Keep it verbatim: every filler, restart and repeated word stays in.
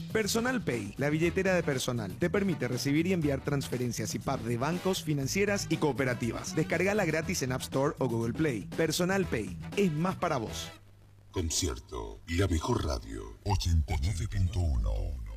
Personal Pay, la billetera de personal, te permite recibir y enviar transferencias y P A P de bancos, financieras y cooperativas. Descargala gratis en App Store o Google Play. Personal Pay, es más para vos. Concierto, la mejor radio. ochenta y nueve punto uno.